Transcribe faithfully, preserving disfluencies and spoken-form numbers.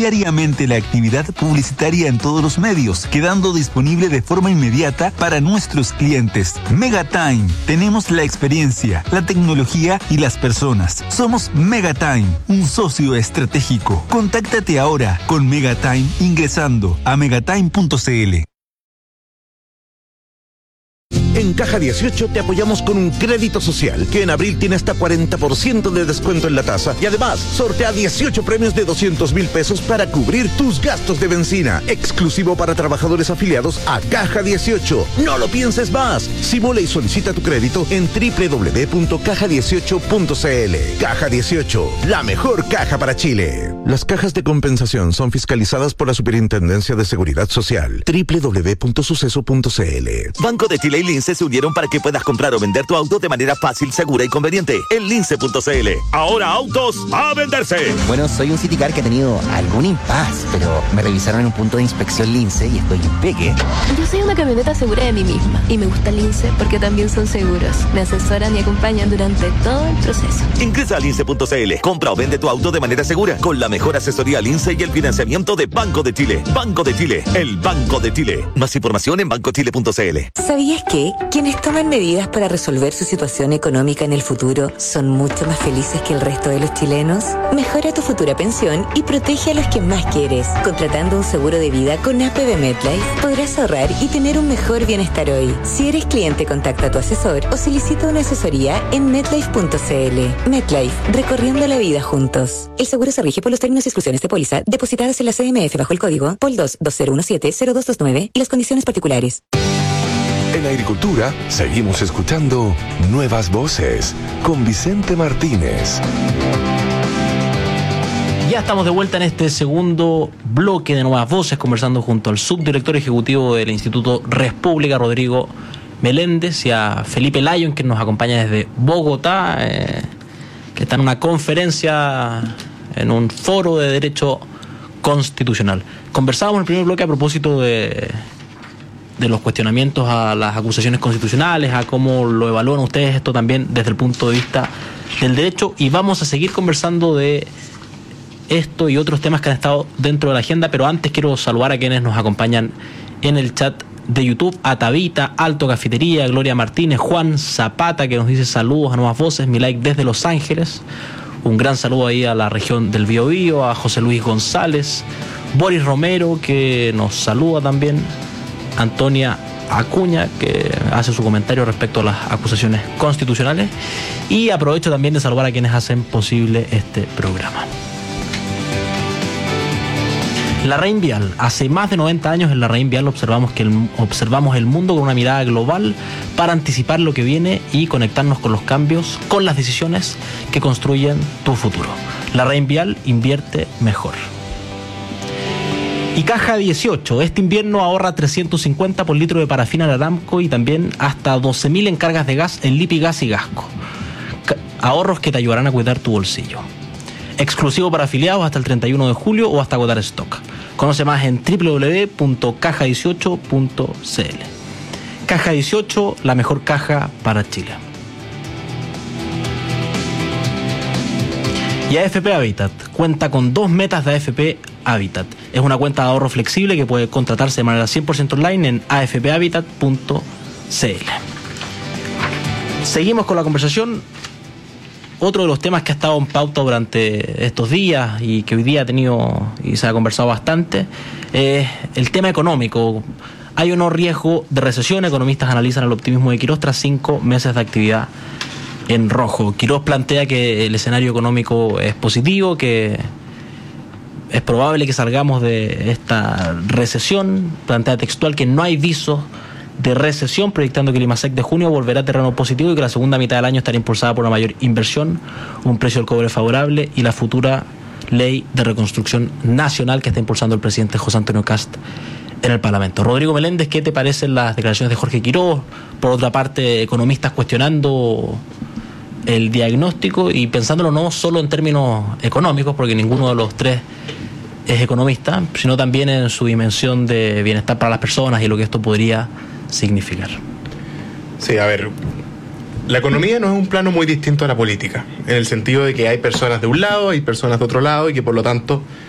diariamente la actividad publicitaria en todos los medios, quedando disponible de forma inmediata para nuestros clientes. Megatime. Tenemos la experiencia, la tecnología y las personas. Somos Megatime, un socio estratégico. Contáctate ahora con Megatime ingresando a megatime punto c l. En Caja dieciocho te apoyamos con un crédito social que en abril tiene hasta cuarenta por ciento de descuento en la tasa y además sortea dieciocho premios de doscientos mil pesos para cubrir tus gastos de benzina, exclusivo para trabajadores afiliados a Caja dieciocho. No lo pienses más. Simula y solicita tu crédito en doble u doble u doble u punto caja dieciocho punto c l. Caja dieciocho, la mejor caja para Chile. Las cajas de compensación son fiscalizadas por la Superintendencia de Seguridad Social. doble u doble u doble u punto suceso punto c l. Banco de Chile y Lince se unieron para que puedas comprar o vender tu auto de manera fácil, segura y conveniente en lince punto c l. Ahora autos a venderse. Bueno, soy un Citicar que ha tenido algún impas, pero me revisaron en un punto de inspección Lince y estoy impeque. Yo soy una camioneta segura de mí misma y me gusta Lince porque también son seguros. Me asesoran y acompañan durante todo el proceso. Ingresa a lince punto c l. Compra o vende tu auto de manera segura con la mejor asesoría Lince y el financiamiento de Banco de Chile. Banco de Chile, el Banco de Chile. Más información en banco chile punto c l. ¿Sabías que quienes toman medidas para resolver su situación económica en el futuro son mucho más felices que el resto de los chilenos? Mejora tu futura pensión y protege a los que más quieres. Contratando un seguro de vida con A P B MetLife podrás ahorrar y tener un mejor bienestar hoy. Si eres cliente, contacta a tu asesor o solicita una asesoría en metlife punto c l. MetLife, recorriendo la vida juntos. El seguro se rige por los términos y exclusiones de póliza depositadas en la C M F bajo el código P O L dos dos cero uno siete cero dos dos nueve y las condiciones particulares. En Agricultura seguimos escuchando Nuevas Voces con Vicente Martínez. Ya estamos de vuelta en este segundo bloque de Nuevas Voces, conversando junto al subdirector ejecutivo del Instituto República, Rodrigo Meléndez, y a Felipe Lyon, que nos acompaña desde Bogotá, eh, que está en una conferencia, en un foro de derecho constitucional. Conversábamos en el primer bloque a propósito de... de los cuestionamientos a las acusaciones constitucionales, a cómo lo evalúan ustedes esto también desde el punto de vista del derecho, y vamos a seguir conversando de esto y otros temas que han estado dentro de la agenda, pero antes quiero saludar a quienes nos acompañan en el chat de YouTube: a Tabita, Alto Cafetería, Gloria Martínez, Juan Zapata, que nos dice saludos a Nuevas Voces, mi like desde Los Ángeles, un gran saludo ahí a la región del Biobío, a José Luis González, Boris Romero, que nos saluda también, Antonia Acuña, que hace su comentario respecto a las acusaciones constitucionales, y aprovecho también de saludar a quienes hacen posible este programa. La Red Vial. Hace más de noventa años en la Red Vial observamos, que el, observamos el mundo con una mirada global para anticipar lo que viene y conectarnos con los cambios, con las decisiones que construyen tu futuro. La Red Vial invierte mejor. Y Caja dieciocho, este invierno ahorra trescientos cincuenta por litro de parafina en Aramco y también hasta doce mil en cargas de gas en Lipigas y Gasco. Ca- ahorros que te ayudarán a cuidar tu bolsillo. Exclusivo para afiliados hasta el treinta y uno de julio o hasta agotar stock. Conoce más en doble u doble u doble u punto caja dieciocho punto c l. Caja dieciocho, la mejor caja para Chile. Y A F P Habitat cuenta con dos metas de A F P Habitat. Es una cuenta de ahorro flexible que puede contratarse de manera cien por ciento online en a f p habitat punto c l. Seguimos con la conversación. Otro de los temas que ha estado en pauta durante estos días y que hoy día ha tenido y se ha conversado bastante es el tema económico. ¿Hay o no riesgo de recesión? Economistas analizan el optimismo de Quirós tras cinco meses de actividad en rojo. Quirós plantea que el escenario económico es positivo, que es probable que salgamos de esta recesión. Plantea textual que no hay visos de recesión, proyectando que el IMASEC de junio volverá a terreno positivo y que la segunda mitad del año estará impulsada por una mayor inversión, un precio del cobre favorable y la futura ley de reconstrucción nacional que está impulsando el presidente José Antonio Kast en el Parlamento. Rodrigo Meléndez, ¿qué te parecen las declaraciones de Jorge Quirós? Por otra parte, economistas cuestionando el diagnóstico y pensándolo no solo en términos económicos, porque ninguno de los tres es economista, sino también en su dimensión de bienestar para las personas y lo que esto podría significar. Sí, a ver, la economía no es un plano muy distinto a la política, en el sentido de que hay personas de un lado, hay personas de otro lado, y que por lo tanto